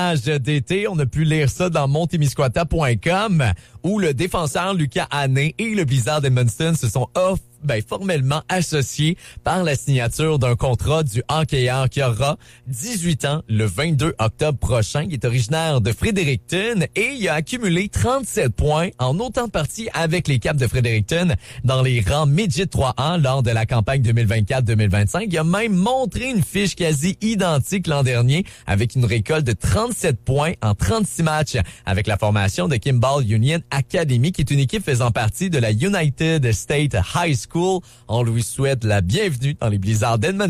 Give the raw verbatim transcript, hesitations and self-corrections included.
d'été. On a pu lire ça dans montemisquata point com où le défenseur Lucas Hanné et le Blizzard d'Edmundston se sont off Ben, formellement associé par la signature d'un contrat du hockeyeur qui aura dix-huit ans le vingt-deux octobre prochain. Il est originaire de Fredericton et il a accumulé trente-sept points en autant de parties avec les Caps de Fredericton dans les rangs Midget trois A lors de la campagne deux mille vingt-quatre deux mille vingt-cinq. Il a même montré une fiche quasi identique l'an dernier avec une récolte de trente-sept points en trente-six matchs avec la formation de Kimball Union Academy qui est une équipe faisant partie de la United State High School. On lui souhaite la bienvenue dans les Blizzards d'Edmundston.